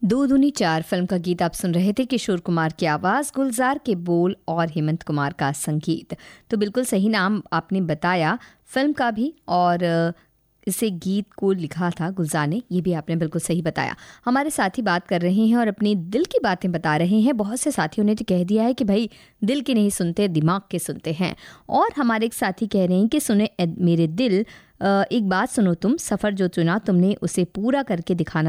दो दूनी चार फिल्म का गीत आप सुन रहे थे। किशोर कुमार की आवाज़, गुलजार के बोल और हेमंत कुमार का संगीत। तो बिल्कुल सही नाम आपने बताया फिल्म का भी, और इसे गीत को लिखा था गुलजार ने, ये भी आपने बिल्कुल सही बताया। हमारे साथी बात कर रहे हैं और अपनी दिल की बातें बता रहे हैं। बहुत से साथियों ने तो कह दिया है कि भाई दिल के नहीं सुनते, दिमाग के सुनते हैं। और हमारे एक साथी कह रहे हैं कि सुने मेरे दिल, एक बात सुनो तुम, सफ़र जो चुना तुमने उसे पूरा करके दिखाना